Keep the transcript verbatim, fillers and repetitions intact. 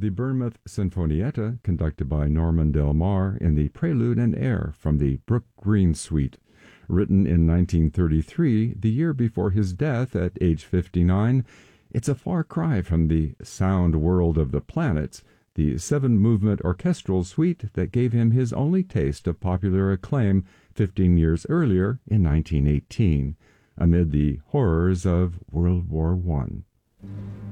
the Bournemouth Sinfonietta, conducted by Norman Del Mar in the Prelude and Air from the Brook Green Suite. Written in nineteen thirty-three, the year before his death at age fifty-nine, it's a far cry from the sound world of the planets, the seven-movement orchestral suite that gave him his only taste of popular acclaim fifteen years earlier in nineteen eighteen, amid the horrors of World War One.